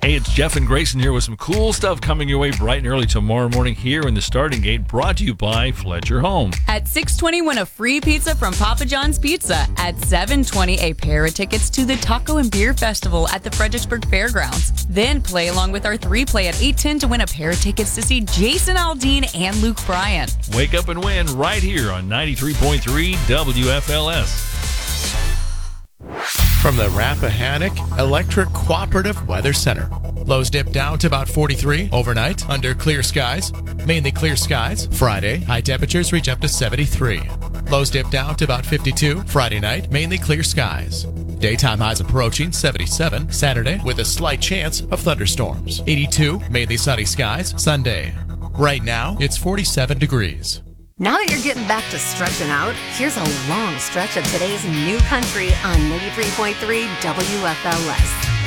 Hey, it's Jeff and Grayson here with some cool stuff coming your way bright and early tomorrow morning here in the Starting Gate, brought to you by Fletcher Home. At 6:20, win a free pizza from Papa John's Pizza. At 7:20, a pair of tickets to the Taco and Beer Festival at the Fredericksburg Fairgrounds. Then play along with our 3-play at 8:10 to win a pair of tickets to see Jason Aldean and Luke Bryan. Wake up and win right here on 93.3 WFLS. From the Rappahannock Electric Cooperative Weather Center. Lows dip down to about 43 overnight under clear skies. Mainly clear skies. Friday, high temperatures reach up to 73. Lows dip down to about 52 Friday night. Mainly clear skies. Daytime highs approaching 77 Saturday with a slight chance of thunderstorms. 82 mainly sunny skies Sunday. Right now, it's 47 degrees. Now that you're getting back to stretching out, here's a long stretch of today's new country on 93.3 WFLS.